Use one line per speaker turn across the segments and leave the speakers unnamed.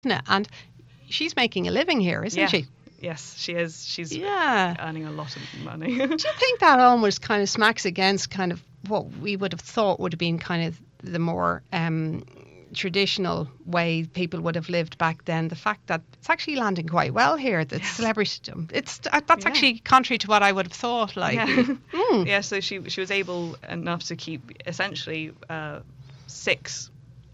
And she's making a living here, isn't she?
Yes, she is. She's earning a lot of money.
Do you think that almost kind of smacks against kind of what we would have thought would have been kind of the more traditional way people would have lived back then? The fact that it's actually landing quite well here, the celebrity, that's actually contrary to what I would have thought.
So she was able enough to keep essentially six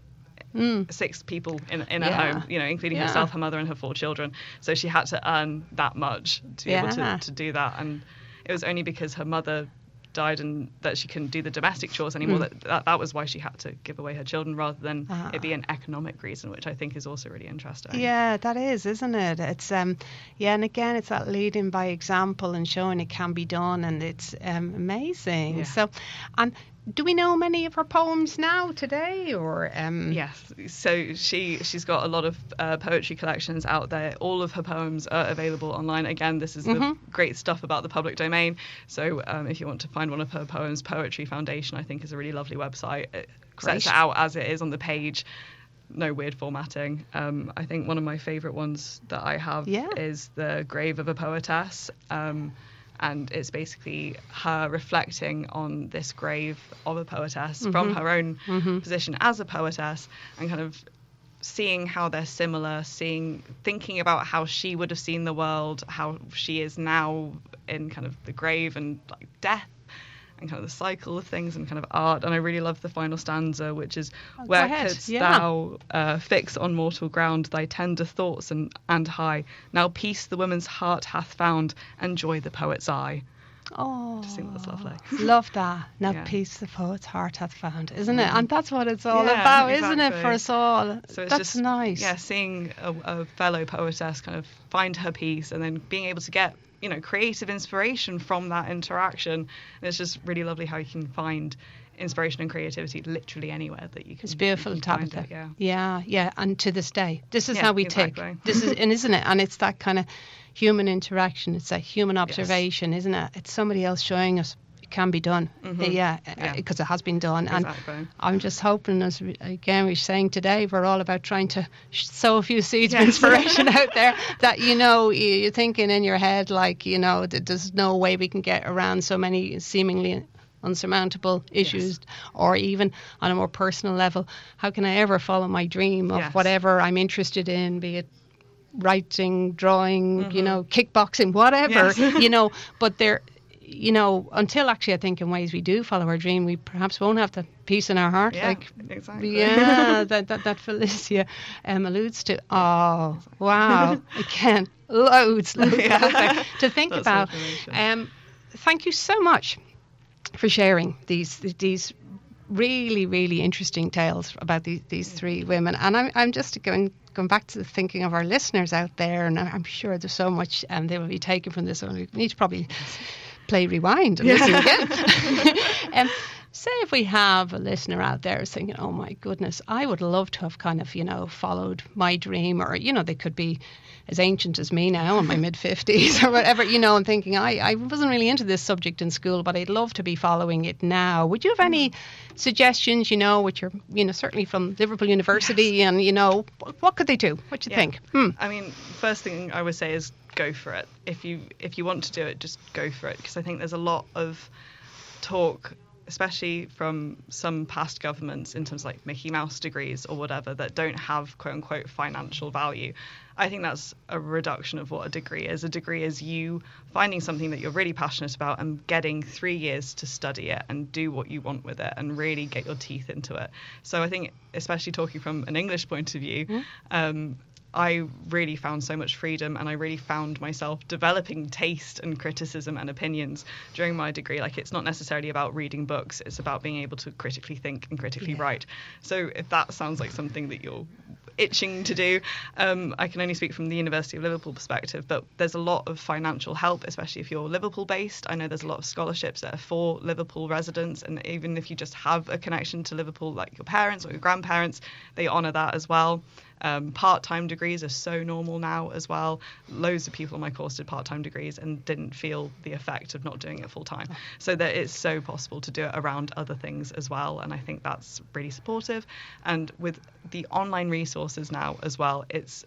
people in her home, including herself, her mother, and her 4 children. So she had to earn that much to be able to do that. And it was only because her mother died and that she couldn't do the domestic chores anymore that was why she had to give away her children, rather than it be an economic reason, which I think is also really interesting.
Yeah, that is, isn't it? It's and again, it's that leading by example and showing it can be done, and it's amazing. So, and do we know many of her poems now today, or
Yes, so she's got a lot of poetry collections out there. All of her poems are available online. Again, this is the great stuff about the public domain. So if you want to find one of her poems, Poetry Foundation, I think, is a really lovely website. It sets it out as it is on the page. No weird formatting. I think one of my favourite ones that I have is The Grave of a Poetess. And it's basically her reflecting on this grave of a poetess from her own position as a poetess, and kind of seeing how they're similar, thinking about how she would have seen the world, how she is now in kind of the grave and like death, and kind of the cycle of things and kind of art. And I really love the final stanza, which is, where couldst thou fix on mortal ground thy tender thoughts and high? Now peace the woman's heart hath found, and joy the poet's eye.
Oh,
I just think that's lovely.
Love that. Now peace the poet's heart hath found, isn't it? And that's what it's all about, isn't it, for us all?
So it's
that's
just
nice.
Yeah, seeing a fellow poetess kind of find her peace, and then being able to get creative inspiration from that interaction. And it's just really lovely how you can find inspiration and creativity literally anywhere that you can.
It's beautiful, Tabitha. Yeah. And to this day, this is how we tick. This is, and isn't it? And it's that kind of human interaction. It's that human observation, isn't it? It's somebody else showing us it can be done. Because it has been done.
Exactly.
And I'm just hoping, as again we're saying today, we're all about trying to sow a few seeds of inspiration out there, that you're thinking in your head, like, that there's no way we can get around so many seemingly unsurmountable issues, or even on a more personal level, how can I ever follow my dream of whatever I'm interested in, be it writing, drawing, kickboxing, whatever, but there, until actually I think in ways we do follow our dream, we perhaps won't have the peace in our heart,
exactly.
that Felicia alludes to. Oh, wow. Again, loads out there to think about. Thank you so much for sharing these really, really interesting tales about these 3 women. And I'm just going back to thinking of our listeners out there, and I'm sure there's so much they will be taken from this. We need to probably play rewind and listen again. Say if we have a listener out there thinking, oh my goodness, I would love to have kind of, followed my dream, or, they could be as ancient as me now in my mid-50s or whatever, and thinking, I wasn't really into this subject in school, but I'd love to be following it now. Would you have any suggestions, which are, certainly from Liverpool University, and, what could they do? What do you think?
I mean, first thing I would say is go for it. If you want to do it, just go for it, because I think there's a lot of talk, especially from some past governments, in terms of like Mickey Mouse degrees or whatever, that don't have quote unquote financial value. I think that's a reduction of what a degree is. A degree is you finding something that you're really passionate about and getting 3 years to study it and do what you want with it and really get your teeth into it. So I think, especially talking from an English point of view, I really found so much freedom, and I really found myself developing taste and criticism and opinions during my degree. Like, it's not necessarily about reading books, it's about being able to critically think and critically write. So if that sounds like something that you're itching to do, I can only speak from the University of Liverpool perspective, but there's a lot of financial help, especially if you're Liverpool based. I know there's a lot of scholarships that are for Liverpool residents, and even if you just have a connection to Liverpool, like your parents or your grandparents, they honour that as well. Part-time degrees are so normal now as well. Loads of people on my course did part-time degrees and didn't feel the effect of not doing it full-time. So that it's so possible to do it around other things as well, and I think that's really supportive. And with the online resources now as well, it's